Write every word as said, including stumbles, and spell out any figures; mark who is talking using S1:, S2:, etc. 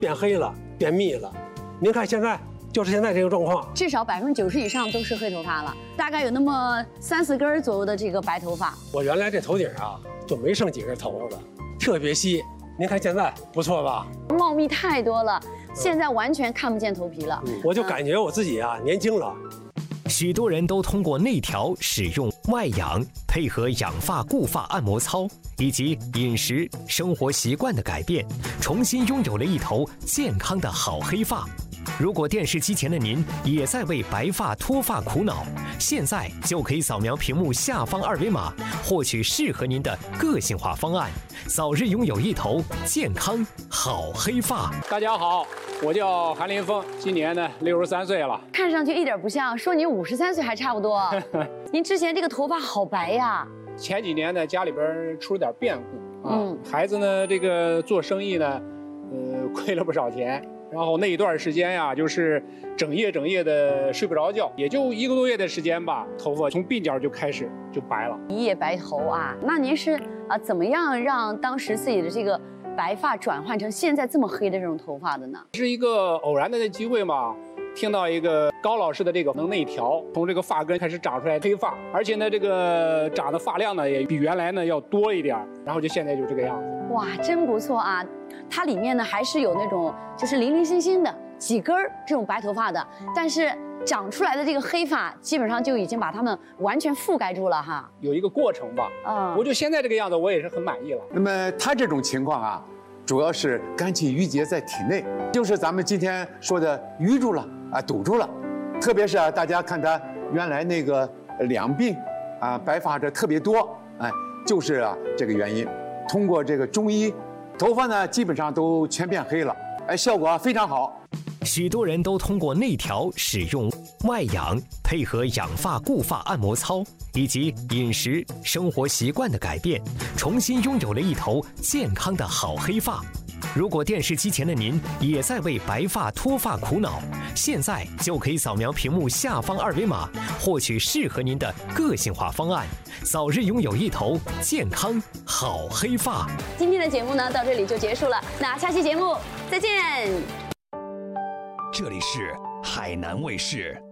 S1: 变黑了，变密了。您看现在就是现在这个状况，
S2: 至少百分之九十以上都是黑头发了，大概有那么三四根左右的这个白头发。
S1: 我原来这头顶啊就没剩几根头发了，特别稀。您看现在不错吧？
S2: 茂密太多了，现在完全看不见头皮了。
S1: 嗯、我就感觉我自己啊年轻了。
S3: 许多人都通过内调、使用外养，配合养发固发按摩操以及饮食生活习惯的改变，重新拥有了一头健康的好黑发。如果电视机前的您也在为白发脱发苦恼，现在就可以扫描屏幕下方二维码，获取适合您的个性化方案，早日拥有一头健康好黑发。
S4: 大家好，我叫韩林峰，今年呢六十三岁了，
S2: 看上去一点不像，说你五十三岁还差不多。您之前这个头发好白呀。
S4: 前几年呢家里边出了点变故啊，
S2: 嗯、
S4: 孩子呢这个做生意呢，呃亏了不少钱。然后那一段时间呀，就是整夜整夜的睡不着觉，也就一个多月的时间吧，头发从鬓角就开始就白了，
S2: 一夜白头啊！那您是啊怎么样让当时自己的这个白发转换成现在这么黑的这种头发的呢？
S4: 是一个偶然的机会嘛，听到一个高老师的这个能内调，从这个发根开始长出来黑发，而且呢这个长的发量呢也比原来呢要多一点，然后就现在就这个样子。
S2: 哇，真不错啊！它里面呢还是有那种就是零零星星的几根这种白头发的，但是长出来的这个黑发基本上就已经把它们完全覆盖住了哈。
S4: 有一个过程吧，嗯，我就现在这个样子，我也是很满意了。
S5: 那么他这种情况啊，主要是肝气郁结在体内，就是咱们今天说的淤住了啊，堵住了。特别是啊，大家看他原来那个两鬓啊白发这特别多，哎，就是啊这个原因。通过这个中医，头发呢基本上都全变黑了，哎，效果非常好。
S3: 许多人都通过内调、使用外养，配合养发固发按摩操以及饮食生活习惯的改变，重新拥有了一头健康的好黑发。如果电视机前的您也在为白发脱发苦恼，现在就可以扫描屏幕下方二维码，获取适合您的个性化方案，早日拥有一头健康好黑发。
S2: 今天的节目呢到这里就结束了，那下期节目再见。
S3: 这里是海南卫视。